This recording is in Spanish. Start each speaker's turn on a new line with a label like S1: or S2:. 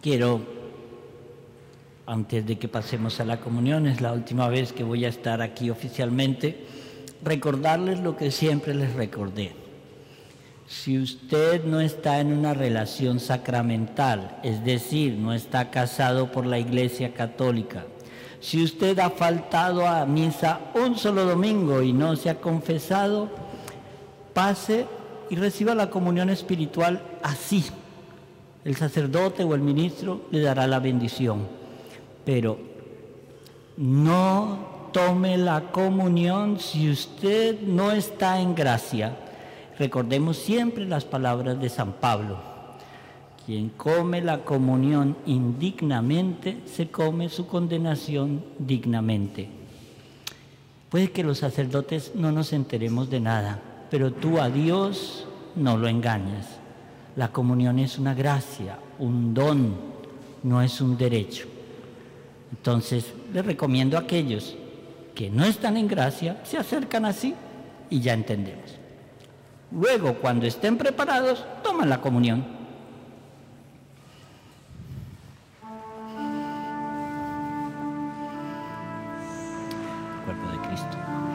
S1: Quiero, antes de que pasemos a la comunión, es la última vez que voy a estar aquí oficialmente, recordarles lo que siempre les recordé. Si usted no está en una relación sacramental, es decir, no está casado por la Iglesia Católica, si usted ha faltado a misa un solo domingo y no se ha confesado, pase y reciba la comunión espiritual así. El sacerdote o el ministro le dará la bendición, pero no tome la comunión si usted no está en gracia. Recordemos siempre las palabras de San Pablo: quien come la comunión indignamente, se come su condenación dignamente. Puede que los sacerdotes no nos enteremos de nada, pero tú a Dios no lo engañas. La comunión es una gracia, un don, no es un derecho. Entonces, les recomiendo a aquellos que no están en gracia, se acercan así y ya entendemos. Luego, cuando estén preparados, toman la comunión. El cuerpo de Cristo.